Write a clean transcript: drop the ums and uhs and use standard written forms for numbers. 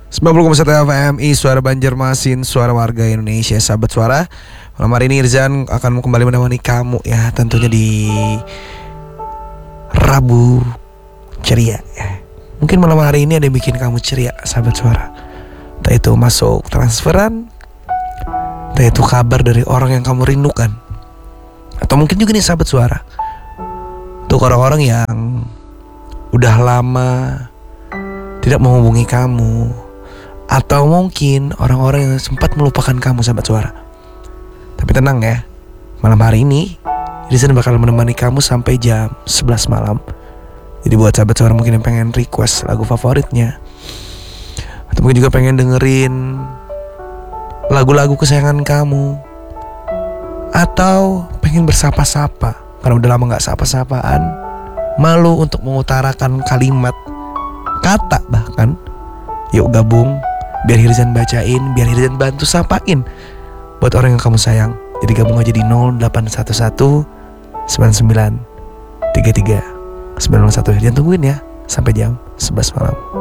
90,1 FMI Suara Banjarmasin, suara warga Indonesia, sahabat suara. Malam hari ini Irzan akan kembali menemani kamu ya, tentunya di Rabu ceria ya. Mungkin malam hari ini ada yang bikin kamu ceria, sahabat suara. Entah itu masuk transferan, entah itu kabar dari orang yang kamu rindukan, atau mungkin juga nih sahabat suara, untuk orang-orang yang udah lama tidak menghubungi kamu, atau mungkin orang-orang yang sempat melupakan kamu, sahabat suara. Tapi tenang ya, malam hari ini Rizan bakal menemani kamu sampai jam 11 malam. Jadi buat sahabat suara mungkin yang pengen request lagu favoritnya, atau mungkin juga pengen dengerin lagu-lagu kesayangan kamu, atau pengen bersapa-sapa karena udah lama gak sapa-sapaan, malu untuk mengutarakan kalimat, kata bahkan, yuk gabung, biar Hirzan bacain, biar Hirzan bantu sapain buat orang yang kamu sayang. Jadi gabung aja di 0811 99 33 901. Hirzan tungguin ya sampai jam 11 malam.